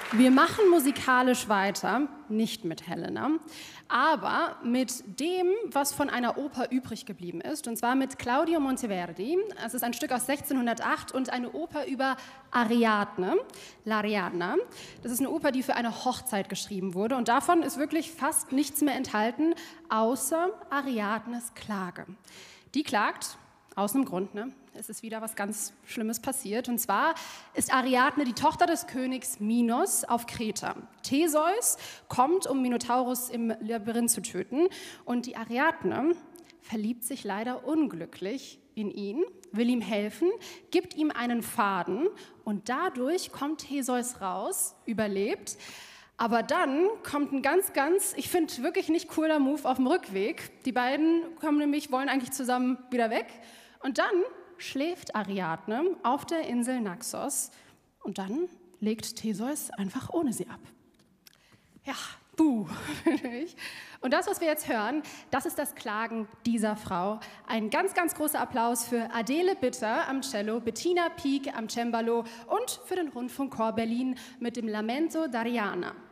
Wir machen musikalisch weiter, nicht mit Helena, aber mit dem, was von einer Oper übrig geblieben ist, und zwar mit Claudio Monteverdi. Es ist ein Stück aus 1608 und eine Oper über Ariadne, l'Arianna. Das ist eine Oper, die für eine Hochzeit geschrieben wurde, und davon ist wirklich fast nichts mehr enthalten, außer Ariadnes Klage. Die klagt, aus einem Grund, ne? Es ist wieder was ganz Schlimmes passiert. Und zwar ist Ariadne die Tochter des Königs Minos auf Kreta. Theseus kommt, um Minotaurus im Labyrinth zu töten. Und die Ariadne verliebt sich leider unglücklich in ihn, will ihm helfen, gibt ihm einen Faden. Und dadurch kommt Theseus raus, überlebt. Aber dann kommt ein ich finde, wirklich nicht cooler Move auf dem Rückweg. Die beiden wollen eigentlich zusammen wieder weg. Und dann schläft Ariadne auf der Insel Naxos und dann legt Theseus einfach ohne sie ab. Ja, buh. Und das, was wir jetzt hören, das ist das Klagen dieser Frau. Ein ganz, ganz großer Applaus für Adele Bitter am Cello, Bettina Pieck am Cembalo und für den Rundfunkchor Berlin mit dem Lamento d'Arianna.